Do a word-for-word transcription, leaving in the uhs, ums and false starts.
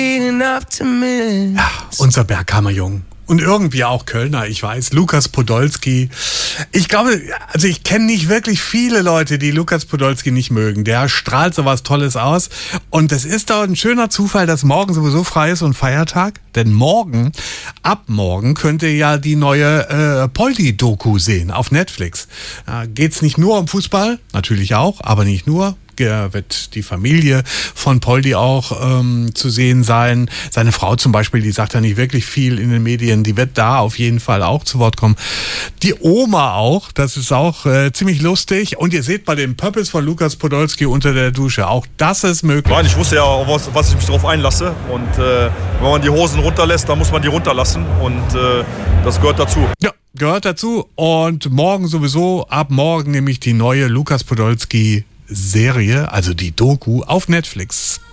Ja, unser Berghammerjung. Und irgendwie auch Kölner, ich weiß, Lukas Podolski. Ich glaube, also ich kenne nicht wirklich viele Leute, die Lukas Podolski nicht mögen. Der strahlt sowas Tolles aus. Und es ist doch ein schöner Zufall, dass morgen sowieso frei ist und Feiertag. Denn morgen, ab morgen, könnt ihr ja die neue äh, Poldi-Doku sehen auf Netflix. Da geht's nicht nur um Fußball, natürlich auch, aber nicht nur. Da wird die Familie von Poldi auch ähm, zu sehen sein. Seine Frau zum Beispiel, die sagt ja nicht wirklich viel in den Medien, die wird da auf jeden Fall auch zu Wort kommen. Die Oma auch, das ist auch äh, ziemlich lustig. Und ihr seht bei den Pöppels von Lukas Podolski unter der Dusche, auch das ist möglich. Nein, ich wusste ja, auf was, was ich mich darauf einlasse. Und äh, wenn man die Hosen runterlässt, dann muss man die runterlassen. Und äh, das gehört dazu. Ja, gehört dazu. Und morgen sowieso, ab morgen nämlich die neue Lukas Podolski Serie, also die Doku auf Netflix.